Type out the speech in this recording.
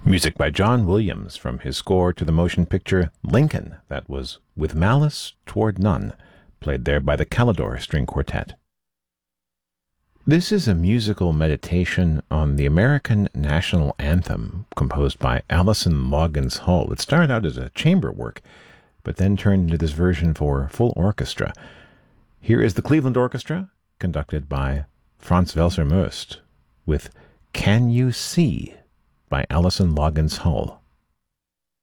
Music by John Williams from his score to the motion picture Lincoln, that was With Malice Toward None, played there by the Calidore String Quartet. This is a musical meditation on the American national anthem composed by Allison Loggins Hull. It started out as a chamber work, but then turned into this version for full orchestra. Here is the Cleveland Orchestra, conducted by Franz Welser Möst, with Can You See by Allison Loggins Hull.